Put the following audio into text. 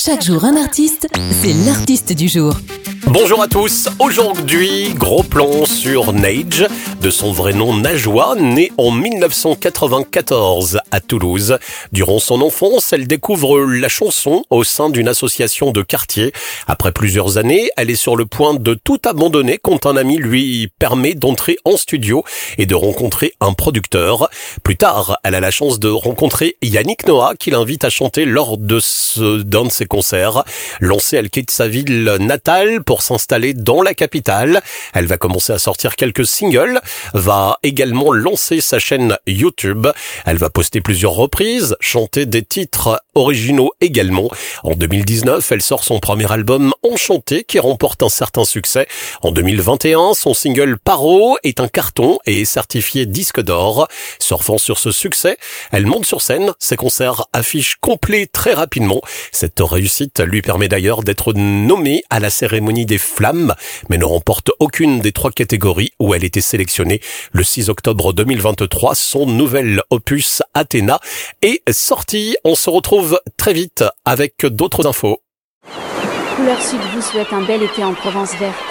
Chaque jour un artiste, c'est l'artiste du jour. Bonjour à tous, aujourd'hui gros plan sur Neige, de son vrai nom Najwa, née en 1994 à Toulouse. Durant son enfance, elle découvre la chanson au sein d'une association de quartier. Après plusieurs années, elle est sur le point de tout abandonner quand un ami lui permet d'entrer en studio et de rencontrer un producteur. Plus tard, elle a la chance de rencontrer Yannick Noah qui l'invite à chanter lors d'un de ses concerts. Lancée, elle quitte sa ville natale pour s'installer dans la capitale. Elle va commencer à sortir quelques singles, va également lancer sa chaîne YouTube. Elle va poster plusieurs reprises, chanter des titres originaux également. En 2019, elle sort son premier album Enchanté qui remporte un certain succès. En 2021, son single Paro est un carton et est certifié disque d'or. Surfant sur ce succès, elle monte sur scène. Ses concerts affichent complet très rapidement. Cette réussite lui permet d'ailleurs d'être nommée à la cérémonie des Flammes, mais ne remporte aucune des 3 catégories où elle était sélectionnée. Le 6 octobre 2023, son nouvel opus Athéna est sorti. On se retrouve très vite avec d'autres infos. Couleur Sud vous souhaite un bel été en Provence verte.